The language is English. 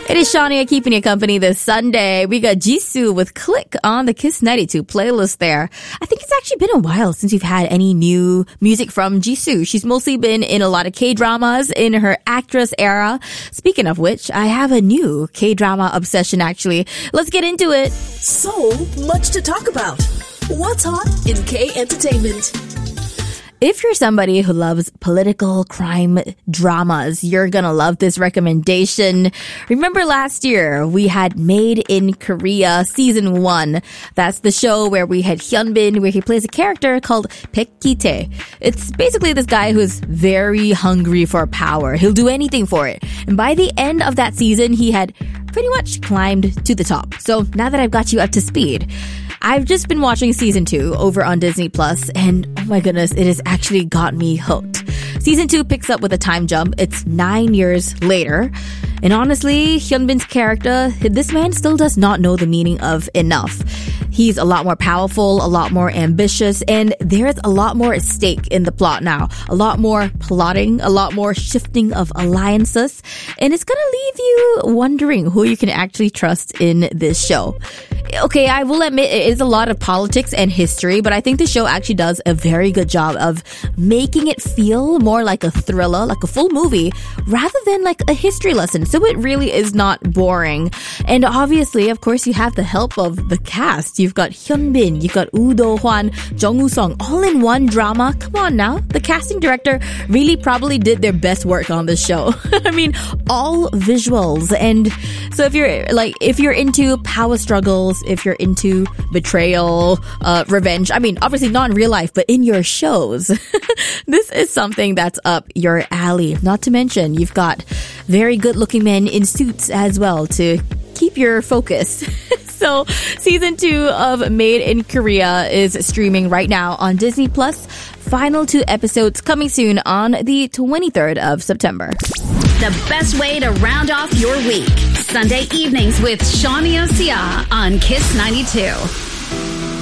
It is Shania keeping you company this Sunday. We got Jisoo with Click on the Kiss 92 playlist there. I think it's actually been a while since we've had any new music from Jisoo. She's mostly been in a lot of K-dramas in her actress era. Speaking of which, I have a new K-drama obsession actually. Let's get into it. So much to talk about. What's hot in K-entertainment? If you're somebody who loves political crime dramas, you're gonna love this recommendation. Remember last year, we had Made in Korea Season 1. That's the show where we had Hyunbin, where he plays a character called Baek Ki-tae. It's basically this guy who's very hungry for power. He'll do anything for it. And by the end of that season, he had pretty much climbed to the top. So now that I've got you up to speed, I've just been watching Season 2 over on Disney Plus, and oh my goodness, it has actually got me hooked. Season 2 picks up with a time jump. It's 9 years later. And honestly, Hyunbin's character, this man still does not know the meaning of enough. He's a lot more powerful, a lot more ambitious, and there's a lot more at stake in the plot now. A lot more plotting, a lot more shifting of alliances, and it's gonna leave you wondering who you can actually trust in this show. Okay, I will admit it is a lot of politics and history, but I think the show actually does a very good job of making it feel more like a thriller, like a full movie, rather than like a history lesson. So it really is not boring. And obviously, of course, you have the help of the cast. You've got Hyunbin, you've got Woo Do-hwan, Jung Woo-sung, all in one drama. Come on now. The casting director really probably did their best work on this show. I mean, all visuals. And so if you're into power struggles, if you're into betrayal, revenge, I mean, obviously not in real life, but in your shows, this is something that's up your alley. Not to mention, you've got very good looking men in suits as well to keep your focus. So season 2 of Made in Korea is streaming right now on Disney Plus. Final 2 episodes coming soon on the 23rd of September. The best way to round off your week. Sunday evenings with Shawnee Osia on Kiss 92.